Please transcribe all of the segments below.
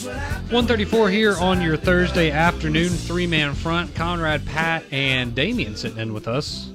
1:34 here on your Thursday afternoon, three-man front. Conrad, Pat, and Damian sitting in with us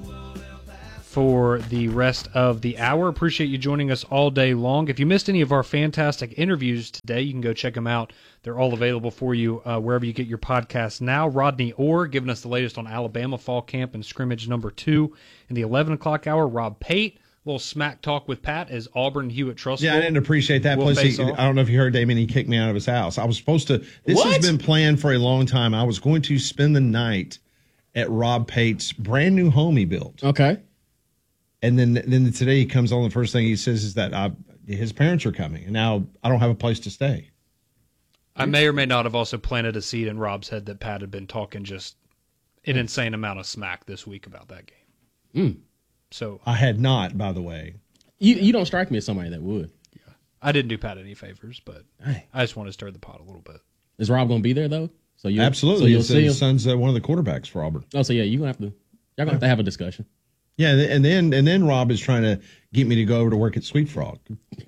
for the rest of the hour. Appreciate you joining us all day long. If you missed any of our fantastic interviews today, you can go check them out. They're all available for you wherever you get your podcasts now. Rodney Orr giving us the latest on Alabama fall camp and scrimmage number 2 in the 11 o'clock hour. Rob Pate, a little smack talk with Pat as Auburn Hewitt Trussville. Yeah, I didn't appreciate that. Plus, I don't know if you heard, Damien, he kicked me out of his house. I was supposed to. This has been planned for a long time. I was going to spend the night at Rob Pate's brand new home he built. Okay. And then today he comes on, the first thing he says is that his parents are coming, and now I don't have a place to stay. I may or may not have also planted a seed in Rob's head that Pat had been talking just an insane amount of smack this week about that game. So I had not, by the way. You don't strike me as somebody that would. Yeah, I didn't do Pat any favors, but I just want to stir the pot a little bit. Is Rob going to be there though? Absolutely. So you'll see his son's one of the quarterbacks for Auburn. Oh, so yeah, y'all gonna have to have a discussion. Yeah, and then Rob is trying to get me to go over to work at Sweet Frog.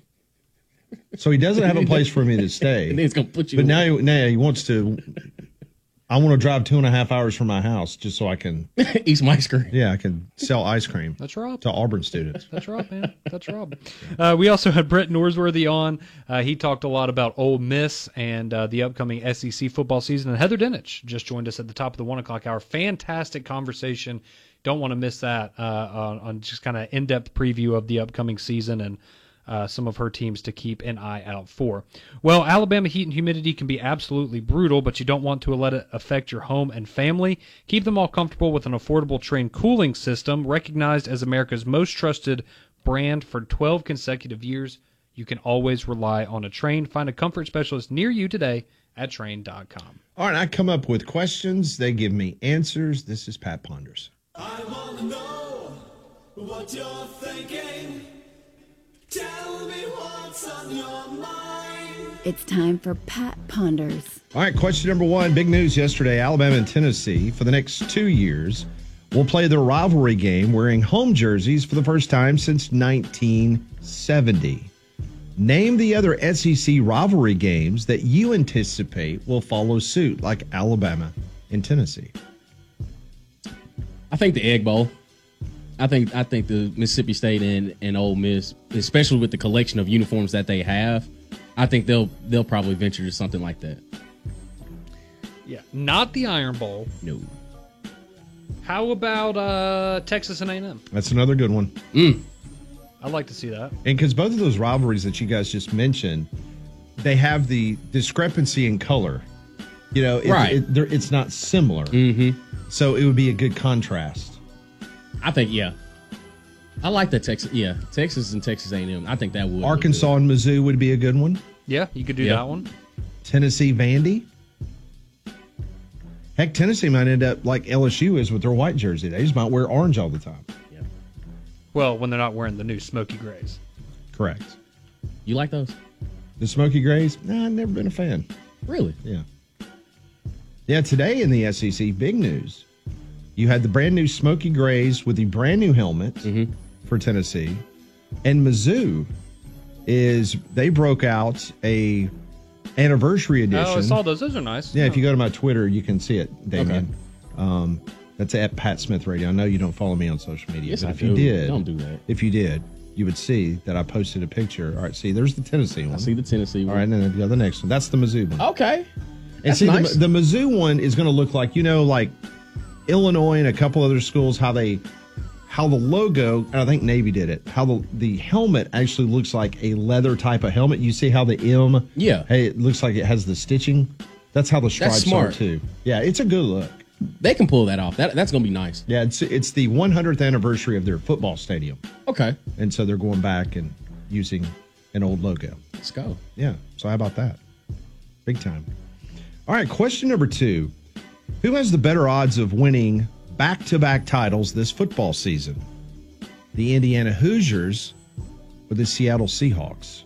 So he doesn't have a place for me to stay. And then he's gonna put you. But now he wants to. I want to drive 2.5 hours from my house just so I can eat some ice cream. Yeah, I can sell ice cream. That's Rob. To Auburn students. That's Rob, man. That's Rob. We also had Brett Norsworthy on. He talked a lot about Ole Miss and the upcoming SEC football season. And Heather Dinich just joined us at the top of the 1 o'clock hour. Fantastic conversation. Don't want to miss that on just kind of in-depth preview of the upcoming season and some of her teams to keep an eye out for. Well, Alabama heat and humidity can be absolutely brutal, but you don't want to let it affect your home and family. Keep them all comfortable with an affordable Trane cooling system, recognized as America's most trusted brand for 12 consecutive years. You can always rely on a Trane. Find a comfort specialist near you today at Trane.com. All right, I come up with questions. They give me answers. This is Pat Ponders. I want to know what you're thinking. Tell me what's on your mind. It's time for Pat Ponders. All right, question number 1. Big news yesterday. Alabama and Tennessee, for the next 2 years, will play their rivalry game wearing home jerseys for the first time since 1970. Name the other SEC rivalry games that you anticipate will follow suit, like Alabama and Tennessee. I think the Egg Bowl. I think the Mississippi State and Ole Miss, especially with the collection of uniforms that they have, I think they'll probably venture to something like that. Yeah, not the Iron Bowl. No. How about Texas and A&M? That's another good one. I'd like to see that. And because both of those rivalries that you guys just mentioned, they have the discrepancy in color. You know, it's not similar. Mm-hmm. So it would be a good contrast. I think, yeah. I like that Texas. Yeah, Texas and Texas A&M. I think that would. Arkansas and Mizzou would be a good one. Yeah, you could do that one. Tennessee, Vandy. Heck, Tennessee might end up like LSU is with their white jersey. They just might wear orange all the time. Yeah. Well, when they're not wearing the new smoky grays. Correct. You like those? The smoky grays? Nah, I've never been a fan. Really? Yeah. Yeah, today in the SEC, big news. You had the brand new smoky grays with the brand new helmet for Tennessee. And Mizzou they broke out a anniversary edition. Oh, I saw those. Those are nice. Yeah, if you go to my Twitter, you can see it, Damien. Okay. That's at Pat Smith Radio. I know you don't follow me on social media. Yes, but I if do. you did, Don't do that. If you did, you would see that I posted a picture. All right, see, there's the Tennessee one. I see the Tennessee one. All right, and then the next one. That's the Mizzou one. Okay. And That's see, nice. the Mizzou one is going to look like, like Illinois and a couple other schools, how the logo, and I think Navy did it, how the helmet actually looks like a leather type of helmet. You see how the M, it looks like it has the stitching. That's how the stripes are too. Yeah, it's a good look. They can pull that off. That's going to be nice. Yeah, it's the 100th anniversary of their football stadium. Okay. And so they're going back and using an old logo. Let's go. Yeah, so how about that? Big time. All right, question number 2. Who has the better odds of winning back-to-back titles this football season? The Indiana Hoosiers or the Seattle Seahawks?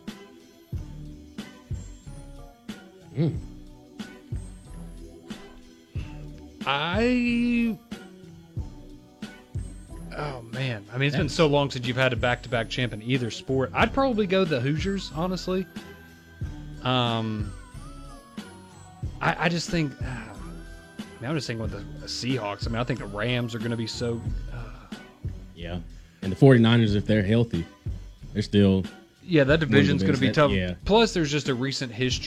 Oh, man. I mean, it's been so long since you've had a back-to-back champ in either sport. I'd probably go the Hoosiers, honestly. I just think. I'm just thinking with the Seahawks. I mean, I think the Rams are going to be so. Yeah. And the 49ers, if they're healthy, they're still. Yeah, that division's going to be tough. Yeah. Plus, there's just a recent history